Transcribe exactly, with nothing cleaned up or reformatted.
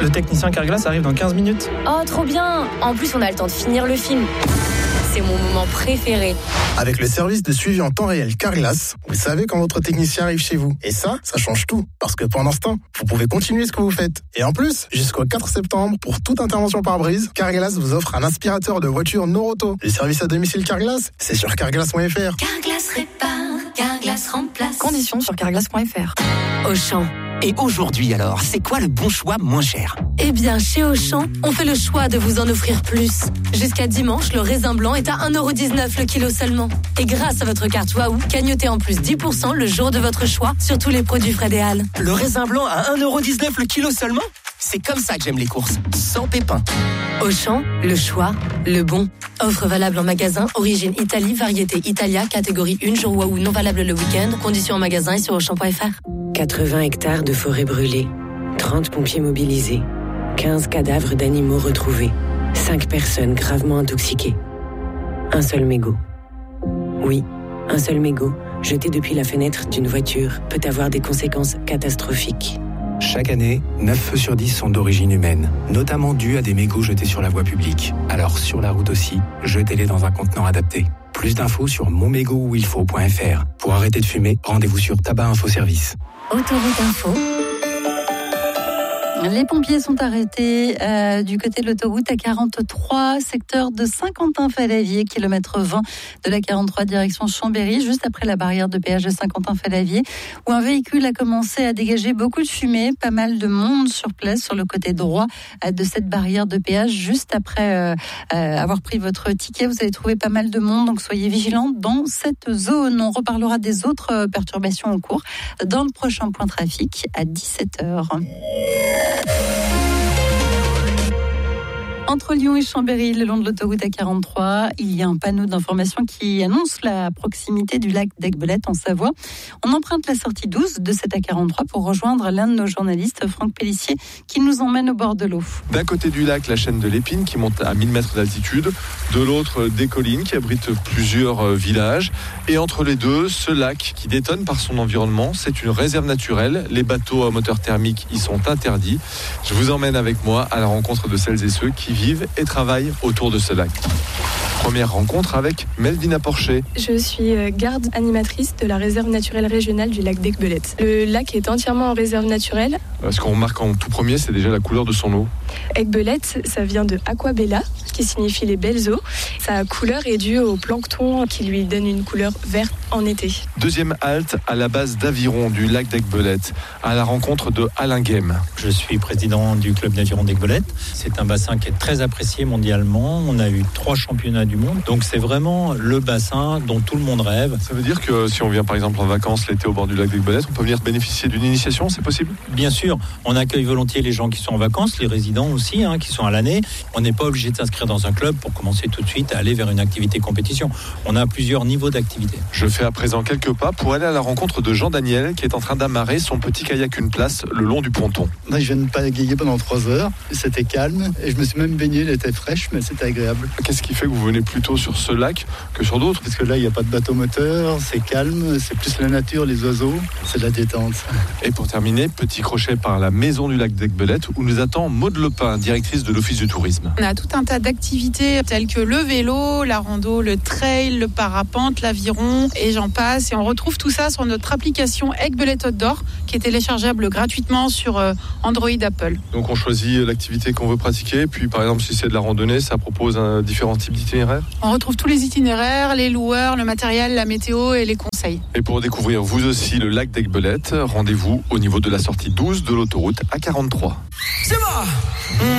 Le technicien Carglass arrive dans quinze minutes. Oh, trop bien! En plus, on a le temps de finir le film. C'est mon moment préféré. Avec le service de suivi en temps réel Carglass, vous savez quand votre technicien arrive chez vous. Et ça, ça change tout. Parce que pendant ce temps, vous pouvez continuer ce que vous faites. Et en plus, jusqu'au quatre septembre, pour toute intervention par brise, Carglass vous offre un aspirateur de voiture Noroto. Le service à domicile Carglass, c'est sur carglass point f r. Carglass répare, Carglass remplace. Conditions sur carglass point f r. Auchan. Et aujourd'hui alors, c'est quoi le bon choix moins cher ? Eh bien, chez Auchan, on fait le choix de vous en offrir plus. Jusqu'à dimanche, le raisin blanc est à un euro dix-neuf le kilo seulement. Et grâce à votre carte Waouh, cagnotez en plus dix pour cent le jour de votre choix sur tous les produits Fred et Halles. Le raisin blanc à un euro dix-neuf le kilo seulement ? C'est comme ça que j'aime les courses, sans pépins. Auchan, le choix, le bon. Offre valable en magasin, origine Italie, variété Italia, catégorie un, jour Waouh, non valable le week-end. Conditions en magasin et sur auchan point f r. quatre-vingts hectares de forêt brûlée, trente pompiers mobilisés, quinze cadavres d'animaux retrouvés, cinq personnes gravement intoxiquées. Un seul mégot. Oui, un seul mégot, jeté depuis la fenêtre d'une voiture, peut avoir des conséquences catastrophiques. Chaque année, neuf feux sur dix sont d'origine humaine, notamment dus à des mégots jetés sur la voie publique. Alors sur la route aussi, jetez-les dans un contenant adapté. Plus d'infos sur mon mégot où il faut point f r. Pour arrêter de fumer, rendez-vous sur Tabac Info Service. Autoroute Info. Les pompiers sont arrêtés euh, du côté de l'autoroute A quarante-trois, secteur de Saint-Quentin-Falavier, kilomètre vingt de la quarante-trois direction Chambéry, juste après la barrière de péage de Saint-Quentin-Falavier, où un véhicule a commencé à dégager beaucoup de fumée, pas mal de monde sur place sur le côté droit euh, de cette barrière de péage. Juste après euh, euh, avoir pris votre ticket, vous allez trouver pas mal de monde, donc soyez vigilants dans cette zone. On reparlera des autres euh, perturbations en cours dans le prochain point trafic à dix-sept heures. Entre Lyon et Chambéry, le long de l'autoroute A quarante-trois, il y a un panneau d'information qui annonce la proximité du lac d'Aiguebelette en Savoie. On emprunte la sortie douze de cette A quarante-trois pour rejoindre l'un de nos journalistes, Franck Pellissier, qui nous emmène au bord de l'eau. D'un côté du lac, la chaîne de l'Épine qui monte à mille mètres d'altitude. De l'autre, des collines qui abritent plusieurs villages. Et entre les deux, ce lac qui détonne par son environnement. C'est une réserve naturelle. Les bateaux à moteur thermique y sont interdits. Je vous emmène avec moi à la rencontre de celles et ceux qui vivent et travaillent autour de ce lac. Première rencontre avec Melvina Porcher. Je suis garde animatrice de la réserve naturelle régionale du lac d'Aiguebelette. Le lac est entièrement en réserve naturelle. Ce qu'on remarque en tout premier, c'est déjà la couleur de son eau. Aiguebelette, ça vient de aquabella, qui signifie les belles eaux. Sa couleur est due au plancton qui lui donne une couleur verte en été. Deuxième halte à la base d'Aviron du lac d'Aiguebelette, à la rencontre de Alain Guem. Je suis président du club d'aviron d'Aiguebelette. C'est un bassin qui est très apprécié mondialement. On a eu trois championnats du monde. Donc c'est vraiment le bassin dont tout le monde rêve. Ça veut dire que si on vient par exemple en vacances l'été au bord du lac d'Aiguebelette, on peut venir bénéficier d'une initiation, c'est possible ? Bien sûr, on accueille volontiers les gens qui sont en vacances, les résidents aussi, hein, qui sont à l'année. On n'est pas obligé de s'inscrire dans un club pour commencer tout de suite à aller vers une activité compétition. On a plusieurs niveaux d'activité. Je fais à présent quelques pas pour aller à la rencontre de Jean Daniel qui est en train d'amarrer son petit kayak une place le long du ponton. Moi, je viens de pagayer pendant trois heures. C'était calme et je me suis même baigné, elle était fraîche, mais c'était agréable. Qu'est-ce qui fait que vous venez plutôt sur ce lac que sur d'autres ? Parce que là, il n'y a pas de bateau moteur, c'est calme, c'est plus la nature, les oiseaux, c'est de la détente. Et pour terminer, petit crochet par la maison du lac d'Aiguebelette où nous attend Maude Lepin, directrice de l'Office du tourisme. On a tout un tas d'activités telles que le vélo, la rando, le trail, le parapente, l'aviron et j'en passe. Et on retrouve tout ça sur notre application Aiguebelette Outdoor qui est téléchargeable gratuitement sur Android Apple. Donc on choisit l'activité qu'on veut pratiquer, puis par exemple si c'est de la randonnée, ça propose un, différents types d'itinéraires. On retrouve tous les itinéraires, les loueurs, le matériel, la météo et les conseils. Et pour découvrir vous aussi le lac d'Aiguebelette, rendez-vous au niveau de la sortie douze de l'autoroute A quarante-trois. C'est moi.